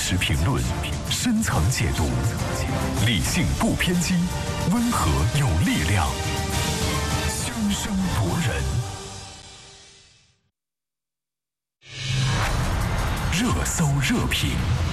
实评论，深层解读，理性不偏激，温和有力量，生生夺人。热搜热评，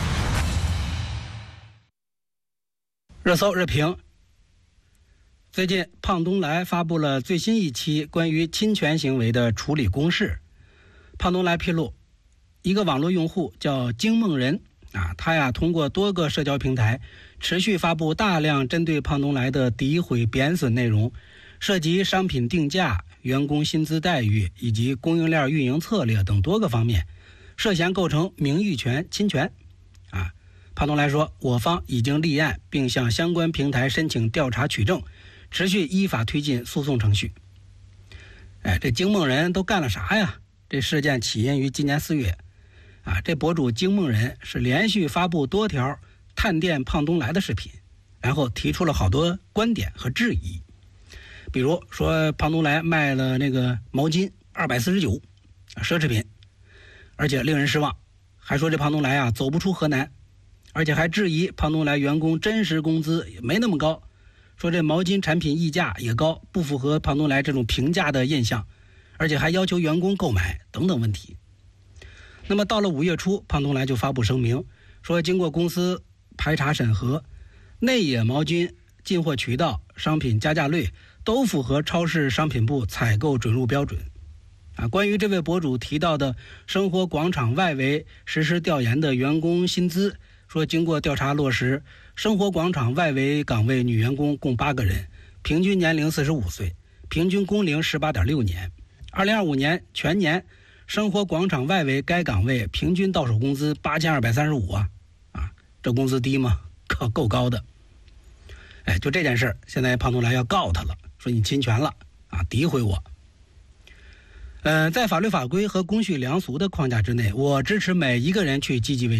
热搜热评。最近，胖东来发布了最新一期关于侵权行为的处理公示。胖东来披露，一个网络用户叫惊梦人他通过多个社交平台持续发布大量针对胖东来的诋毁贬损内容，涉及商品定价、员工薪资待遇以及供应链运营策略等多个方面，涉嫌构成名誉权侵权。胖东来说，我方已经立案，并向相关平台申请调查取证，持续依法推进诉讼程序。这惊梦人都干了啥呀？这事件起因于今年4月。这博主惊梦人是连续发布多条探店胖东来的视频，然后提出了好多观点和质疑。比如说胖东来卖了那个毛巾249，奢侈品，而且令人失望。还说这胖东来走不出河南，而且还质疑胖东来员工真实工资也没那么高，说这毛巾产品溢价也高，不符合胖东来这种平价的印象，而且还要求员工购买等等问题。那么到了5月初，胖东来就发布声明，说经过公司排查审核，内野毛巾进货渠道、商品加价率都符合超市商品部采购准入标准。关于这位博主提到的生活广场外围实施调研的员工薪资，说经过调查落实，生活广场外围岗位女员工共8个人，平均年龄45岁，平均工龄18.6年。2025年全年生活广场外围该岗位平均到手工资8235这工资低吗？够高的。就这件事，现在胖东来要告他了，说你侵权了诋毁我。在法律法规和公序良俗的框架之内，我支持每一个人去积极维